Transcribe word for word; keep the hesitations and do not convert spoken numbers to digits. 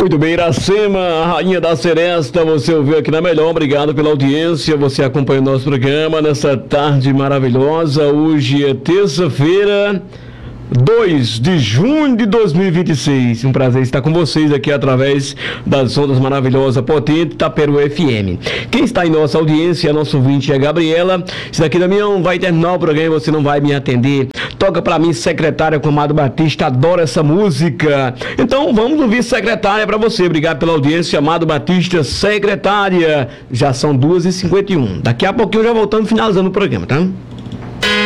Muito bem, Iracema, a rainha da Seresta, você ouviu aqui na Melhor, obrigado pela audiência, você acompanha o nosso programa nessa tarde maravilhosa. Hoje é terça-feira, dois de junho de dois mil e vinte e seis. Um prazer estar com vocês aqui através das ondas maravilhosas Potente Taperu F M. Quem está em nossa audiência, nosso ouvinte é a Gabriela. Isso daqui, Damião, vai terminar o programa e você não vai me atender. Toca pra mim, secretária com Amado Batista, adoro essa música. Então vamos ouvir secretária pra você. Obrigado pela audiência, Amado Batista, secretária. Já são duas e cinquenta e um. Daqui a pouquinho já voltamos finalizando o programa, tá?